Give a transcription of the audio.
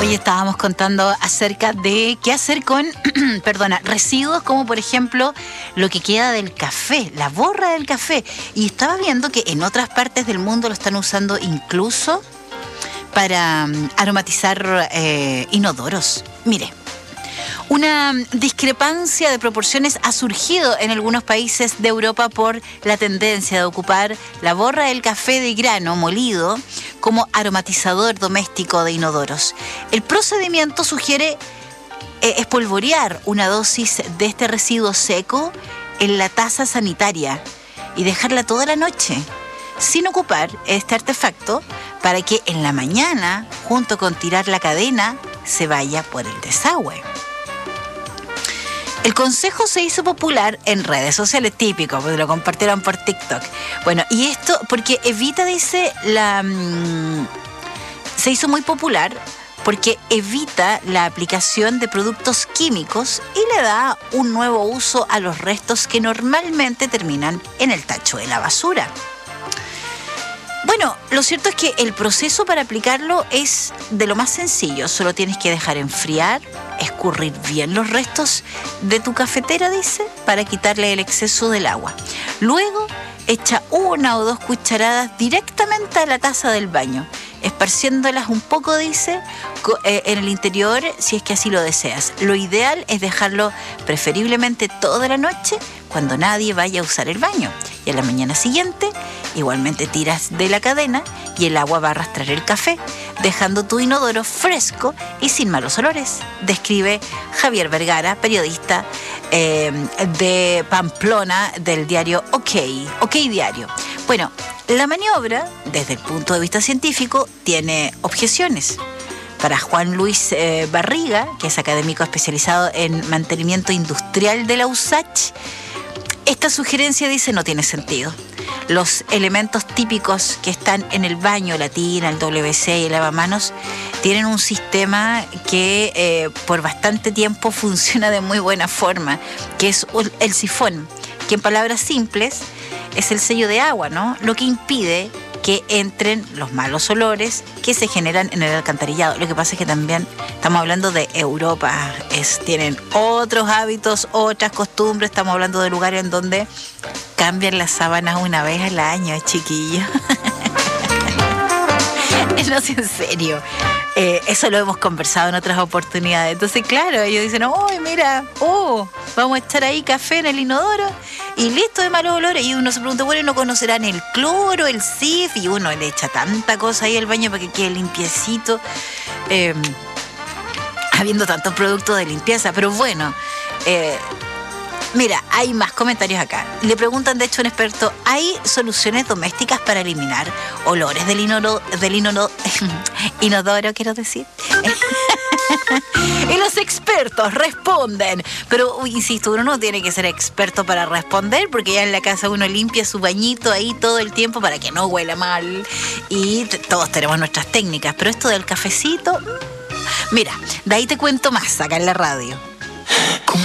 Hoy estábamos contando acerca de qué hacer con residuos como por ejemplo lo que queda del café, la borra del café. Y estaba viendo que en otras partes del mundo lo están usando incluso para aromatizar inodoros. Mire, una discrepancia de proporciones ha surgido en algunos países de Europa por la tendencia de ocupar la borra del café de grano molido como aromatizador doméstico de inodoros. El procedimiento sugiere espolvorear una dosis de este residuo seco en la taza sanitaria y dejarla toda la noche sin ocupar este artefacto para que en la mañana, junto con tirar la cadena, se vaya por el desagüe. El consejo se hizo popular en redes sociales, típico, porque lo compartieron por TikTok. Bueno, y esto porque evita, dice, se hizo muy popular porque evita la aplicación de productos químicos y le da un nuevo uso a los restos que normalmente terminan en el tacho de la basura. Bueno, lo cierto es que el proceso para aplicarlo es de lo más sencillo. Solo tienes que dejar enfriar, escurrir bien los restos de tu cafetera, dice, para quitarle el exceso del agua. Luego, echa 1 o 2 cucharadas directamente a la taza del baño, esparciéndolas un poco, dice, en el interior si es que así lo deseas. Lo ideal es dejarlo preferiblemente toda la noche cuando nadie vaya a usar el baño. Y a la mañana siguiente, igualmente tiras de la cadena y el agua va a arrastrar el café, dejando tu inodoro fresco y sin malos olores, describe Javier Vergara, periodista de Pamplona del diario OK Diario. Bueno, la maniobra, desde el punto de vista científico, tiene objeciones. Para Juan Luis Barriga, que es académico especializado en mantenimiento industrial de la USACH, esta sugerencia, dice, no tiene sentido. Los elementos típicos que están en el baño, la tina, el WC y el lavamanos, tienen un sistema que por bastante tiempo funciona de muy buena forma, que es el sifón, que en palabras simples es el sello de agua, ¿no? Lo que impide que entren los malos olores que se generan en el alcantarillado. Lo que pasa es que también estamos hablando de Europa, tienen otros hábitos, otras costumbres, estamos hablando de lugares en donde cambian las sábanas una vez al año, chiquillo. No sé, en serio. Eso lo hemos conversado en otras oportunidades. Entonces, claro, ellos dicen, uy, mira, vamos a echar ahí café en el inodoro y listo de malos olores. Y uno se pregunta, bueno, ¿no conocerán el cloro, el SIF? Y uno le echa tanta cosa ahí al baño para que quede limpiecito, habiendo tantos productos de limpieza. Pero bueno, mira, hay más comentarios acá. Le preguntan, de hecho, a un experto, ¿hay soluciones domésticas para eliminar olores del inodoro, quiero decir? Y los expertos responden, pero insisto, uno no tiene que ser experto para responder, porque ya en la casa uno limpia su bañito ahí todo el tiempo para que no huela mal, y todos tenemos nuestras técnicas, pero esto del cafecito, mira, de ahí te cuento más acá en la radio.